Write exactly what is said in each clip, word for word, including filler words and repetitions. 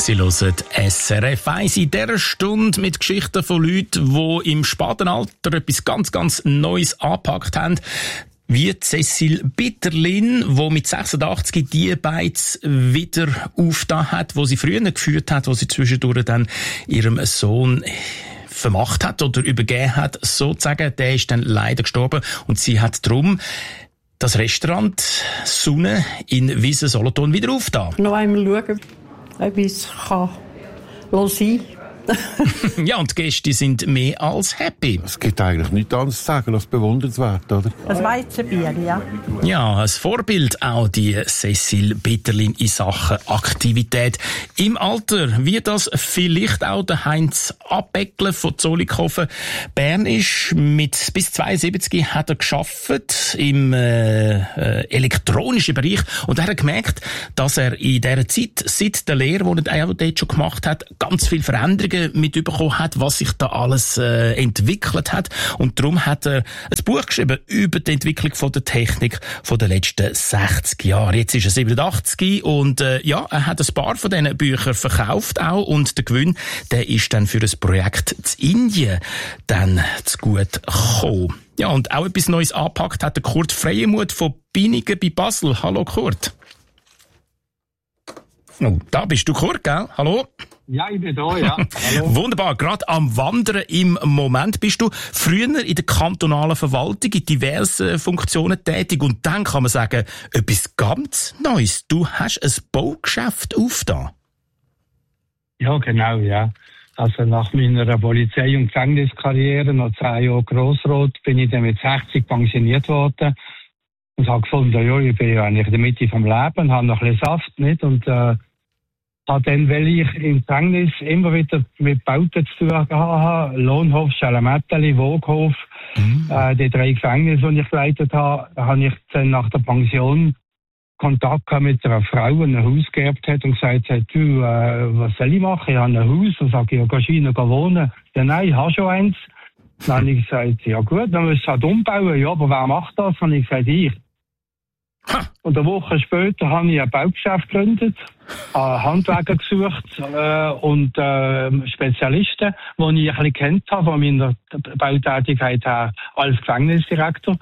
Sie hören S R F eins in dieser Stunde mit Geschichten von Leuten, die im späten Alter etwas ganz, ganz Neues angepackt haben. Wie Cecil Bitterlin, die mit sechsundachtzig die Beiz wieder aufgetan hat, wo sie früher geführt hat, wo sie zwischendurch dann ihrem Sohn vermacht hat oder übergeben hat, sozusagen. Der ist dann leider gestorben und sie hat darum das Restaurant Sonne in Wiesen-Solothurn wieder aufgetan. Noch einmal schauen, ob es kann sein kann. Ja, und die Gäste sind mehr als happy. Es gibt eigentlich nichts anderes zu sagen als bewundernswert, oder? Ein Weizenbier, ja. Ja, ein Vorbild auch die Cecil Bitterlin in Sachen Aktivität. Im Alter, wie das vielleicht auch der Heinz Abeckle von Zollikofen Bern ist. Mit bis zweiundsiebzig hat er gearbeitet im äh, äh, elektronischen Bereich und er hat gemerkt, dass er in dieser Zeit, seit der Lehre, die er dort schon gemacht hat, ganz viele Veränderungen mitbekommen hat, was sich da alles äh, entwickelt hat. Und darum hat er ein Buch geschrieben über die Entwicklung von der Technik von den letzten sechzig Jahren. Jetzt ist er siebenundachtzig und äh, ja, er hat ein paar von diesen Büchern verkauft auch und der Gewinn, der ist dann für ein Projekt in Indien dann zu gut gekommen. Ja, und auch etwas Neues angepackt hat der Kurt Freiemuth von Binigen bei Basel. Hallo Kurt. Oh, da bist du, Kurt, gell? Hallo? Ja, ich bin da, ja. Hallo. Wunderbar. Gerade am Wandern im Moment bist du früher in der kantonalen Verwaltung in diversen Funktionen tätig und dann kann man sagen, etwas ganz Neues. Du hast ein Baugeschäft aufgetan. Ja, genau, ja. Also nach meiner Polizei- und Gefängniskarriere, nach zehn Jahren Grossrot, bin ich dann mit sechzig pensioniert worden und habe gefunden, ja, ich bin ja eigentlich in der Mitte vom Leben, habe noch ein bisschen Saft, nicht? Und äh, habe dann, weil ich im Gefängnis immer wieder mit Bauten zu tun hatte, Lohnhof, Schalametteli, Woghof, mhm. äh, die drei Gefängnisse, die ich geleitet habe, habe ich dann nach der Pension Kontakt gehabt mit einer Frau, die ein Haus geerbt hat und gesagt hat, du, äh, was soll ich machen? Ich habe ein Haus. Und sage ich, ja, gehst du rein, geh wohnen? Ja, nein, ich habe schon eins. Dann habe ich gesagt, ja gut, dann müssen wir es halt umbauen. Ja, aber wer macht das? Dann habe ich gesagt, ich. Und eine Woche später habe ich ein Baugeschäft gegründet, Handwerker gesucht äh, und äh, Spezialisten, die ich ein bisschen kennt habe von meiner Bautätigkeit her als Gefängnisdirektor.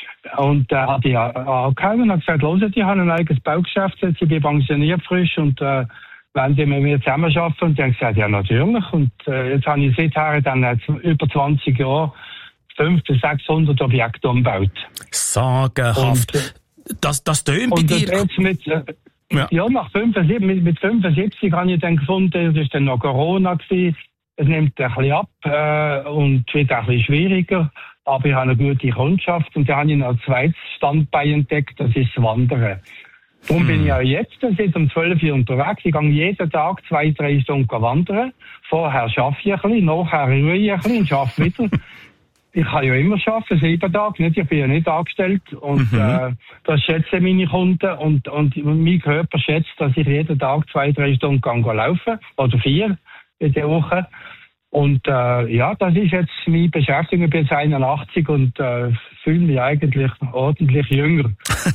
Und da äh, hat ich angehauen und hat gesagt, hört, ich habe ein eigenes Baugeschäft, jetzt ich bin pensioniert frisch und äh, wollen die mit mir zusammenarbeiten? Und die haben gesagt, ja natürlich. Und äh, jetzt habe ich seither dann äh, über zwanzig Jahre fünfhundert bis sechshundert Objekte umgebaut. Sagenhaft. Und, Das, das tönt bei dir. Jetzt mit, äh, ja. ja, nach fünfundsiebzig, mit, mit fünfundsiebzig habe ich dann gefunden, das war dann noch Corona gewesen. Es nimmt ein bisschen ab äh, und wird auch ein bisschen schwieriger. Aber ich habe eine gute Kundschaft und dann habe ich noch ein zweites Standbein entdeckt, das ist das Wandern. Darum hm. bin ich auch jetzt seit um zwölf Uhr unterwegs. Ich gehe jeden Tag zwei, drei Stunden wandern. Vorher arbeite ich ein bisschen, nachher ruhe ich ein bisschen und arbeite wieder. Ich kann ja immer arbeiten, sieben Tage, nicht? Ich bin ja nicht angestellt. Und mhm. äh, das schätzen meine Kunden. Und, und mein Körper schätzt, dass ich jeden Tag zwei, drei Stunden kann laufen oder vier in der Woche. Und äh, ja, das ist jetzt meine Beschäftigung. Ich bin jetzt einundachtzig und äh, fühle mich eigentlich ordentlich jünger.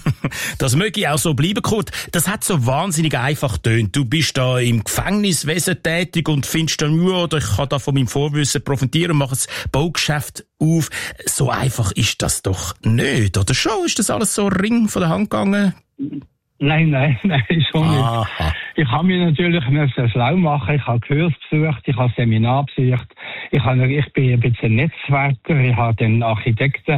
Das möge ich auch so bleiben, Kurt. Das hat so wahnsinnig einfach getönt. Du bist da im Gefängniswesen tätig und findest dann, ja, ich kann da von meinem Vorwissen profitieren und mache ein Baugeschäft auf. So einfach ist das doch nicht, oder schon? Ist das alles so Ring von der Hand gegangen? Nein, nein, nein, schon Aha. nicht. Ich habe mich natürlich müssen schlau machen. Ich habe Kurs besucht, ich habe Seminar besucht. Ich, habe, ich bin ein bisschen Netzwerker. Ich habe den Architekten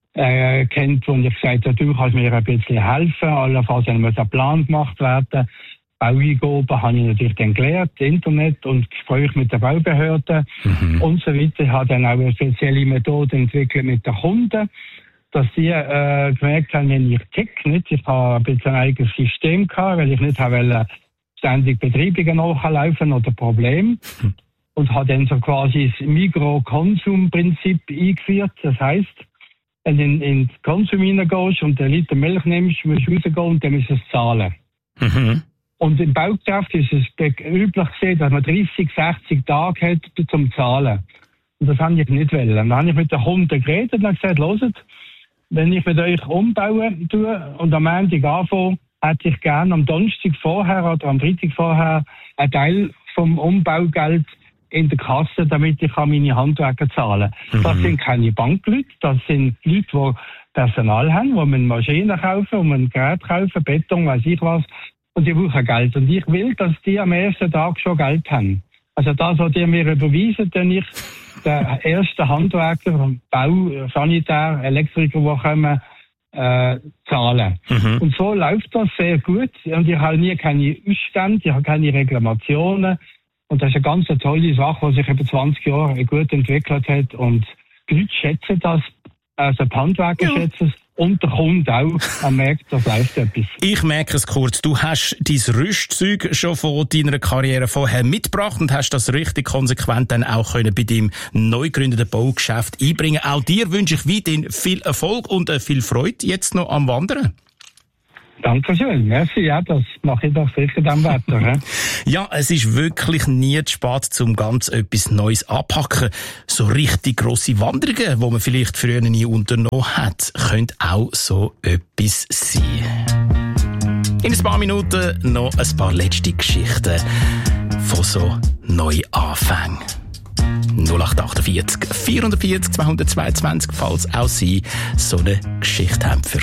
äh, kennt, wo ich gesagt habe, du kannst mir ein bisschen helfen. Allenfalls muss ein Plan gemacht werden. Baueingaben habe ich natürlich dann gelernt, Internet und Gespräche mit der Baubehörde mhm. und so weiter. Ich habe dann auch eine spezielle Methode entwickelt mit den Kunden, dass die äh, gemerkt haben, wenn ich tick, nicht, ich habe ein bisschen ein eigenes System gehabt, weil ich nicht habe ständig Betriebungen nachlaufen oder Probleme. Hm. Und habe dann so quasi das Mikro-Konsum-Prinzip eingeführt. Das heisst, wenn du in, in den Konsum hineingehst und einen Liter Milch nimmst, musst du rausgehen und dann musst du es zahlen. Mhm. Und im Baugeschäft ist es üblich gesehen, dass man dreißig, sechzig Tage hat zum Zahlen. Und das habe ich nicht wollen. Dann habe ich mit den Kunden geredet und gesagt, hört, wenn ich mit euch umbauen tue und am Montag anfange, hätte ich gerne am Donnerstag vorher oder am Freitag vorher einen Teil vom Umbaugeld in der Kasse, damit ich meine Handwerker zahlen kann. Mhm. Das sind keine Bankleute, das sind Leute, die Personal haben, die man Maschinen kaufen, die man Geräte kaufen, Beton, weiß ich was, und die brauchen Geld. Und ich will, dass die am ersten Tag schon Geld haben. Also das, was die mir überweisen, dann ich der erste Handwerker, Bau, Sanitär, Elektriker, die kommen, äh, zahlen. Mhm. Und so läuft das sehr gut. Und ich habe nie keine Ausstände, ich habe keine Reklamationen. Und das ist eine ganz tolle Sache, die sich über zwanzig Jahre gut entwickelt hat. Und die Leute schätzen das, also die Handwerker ja. schätzen es. Und der Kunde auch. Er merkt, das läuft etwas. Ich merke es kurz. Du hast dein Rüstzeug schon von deiner Karriere vorher mitgebracht und hast das richtig konsequent dann auch können bei deinem neu gegründeten Baugeschäft einbringen. Auch dir wünsche ich weiterhin viel Erfolg und viel Freude jetzt noch am Wandern. Dankeschön. Merci, ja, das mache ich doch sicher dann weiter. Ja, es ist wirklich nie zu spät, um ganz etwas Neues anpacken. So richtig grosse Wanderungen, die man vielleicht früher nie unternommen hat, können auch so etwas sein. In ein paar Minuten noch ein paar letzte Geschichten von so Neuanfängen. null acht acht vier, vierundvierzig, zweihundertzweiundzwanzig, falls auch Sie so eine Geschichte haben für